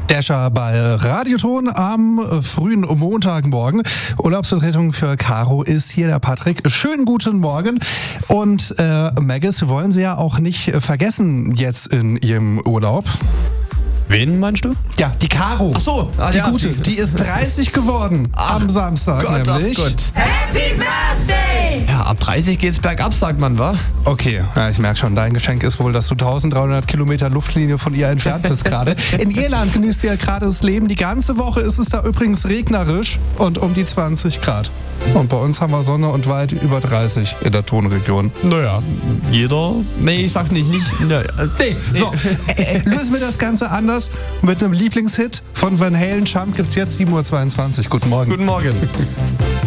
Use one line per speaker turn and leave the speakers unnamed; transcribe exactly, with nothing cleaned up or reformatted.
Dasher bei Radioton am frühen Montagmorgen. Urlaubsvertretung für Caro ist hier der Patrick. Schönen guten Morgen. Und äh, Maggis wollen Sie ja auch nicht vergessen jetzt in Ihrem Urlaub.
Wen meinst du?
Ja, die Caro.
Ach so, ah,
die
ja.
gute. Die ist dreißig geworden
Ach,
am Samstag
Gott,
nämlich.
Ach Gott.
Happy Birthday!
Ja, ab dreißig geht's bergab, sagt man, wa?
Okay, ja, ich merke schon, dein Geschenk ist wohl, dass du dreizehnhundert Kilometer Luftlinie von ihr entfernt bist gerade. In Irland genießt sie ja gerade das Leben. Die ganze Woche ist es da übrigens regnerisch und um die zwanzig Grad. Und bei uns haben wir Sonne und weit über dreißig in der Tonregion.
Naja, jeder... Nee, ich sag's nicht. nicht ja,
nee, so, äh, lösen wir das Ganze anders mit einem Lieblingshit von Van Halen. Jump gibt's jetzt sieben Uhr zweiundzwanzig. Guten Morgen.
Guten Morgen.